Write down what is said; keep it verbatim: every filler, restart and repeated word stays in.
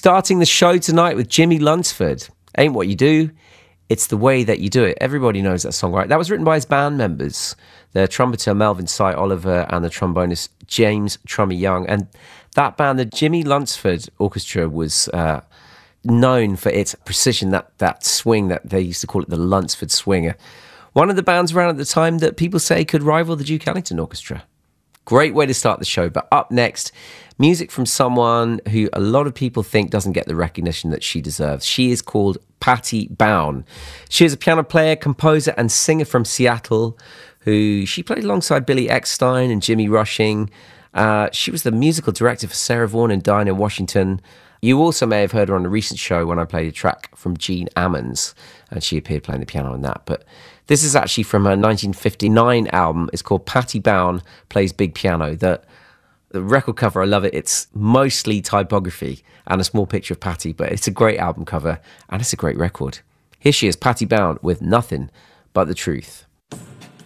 Starting the show tonight with Jimmy Lunceford. Ain't What You Do, It's the Way That You Do It. Everybody knows that song, right? That was written by his band members, the trumpeter Melvin Sight Oliver and the trombonist James Trummy Young. And that band, the Jimmy Lunceford Orchestra, was uh, known for its precision, that, that swing, that they used to call it the Lunceford Swinger. One of the bands around at the time that people say could rival the Duke Ellington Orchestra. Great way to start the show. But up next, music from someone who a lot of people think doesn't get the recognition that she deserves. She is called Patti Bown. She is a piano player, composer, and singer from Seattle, who she played alongside Billy Eckstine and Jimmy Rushing. Uh, she was the musical director for Sarah Vaughan and Dinah Washington. You also may have heard her on a recent show when I played a track from Gene Ammons, and she appeared playing the piano on that. But this is actually from her nineteen fifty-nine album. It's called Patti Bown Plays Big Piano. The, the record cover, I love it. It's mostly typography and a small picture of Patti, but it's a great album cover and it's a great record. Here she is, Patti Bown, with Nothing But the Truth.